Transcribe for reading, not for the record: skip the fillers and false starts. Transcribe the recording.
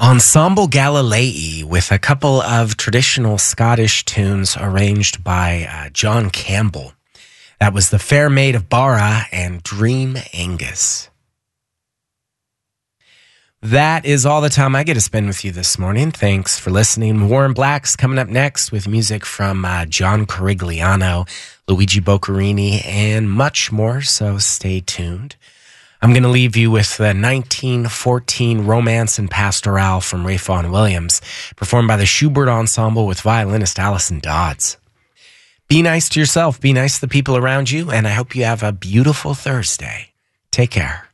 Ensemble Galilei with a couple of traditional Scottish tunes arranged by John Campbell. That was The Fair Maid of Bara and Dream Angus. That is all the time I get to spend with you this morning. Thanks for listening. Warren Black's coming up next with music from John Corigliano, Luigi Boccherini, and much more, so stay tuned. I'm going to leave you with the 1914 Romance and Pastoral from Ralph Vaughan Williams, performed by the Schubert Ensemble with violinist Alison Dodds. Be nice to yourself, be nice to the people around you, and I hope you have a beautiful Thursday. Take care.